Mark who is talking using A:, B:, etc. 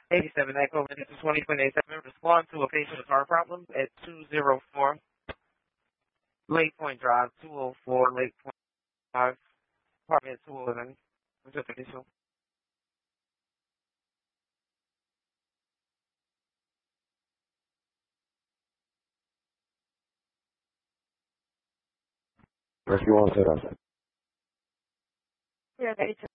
A: 87 Echo, this is 20.87. Respond to a patient with car problems at 204 Lake Point Drive, 204 Lake Point Drive, apartment 211. What's your condition?
B: Rescue 1 set up.
C: Yeah, 82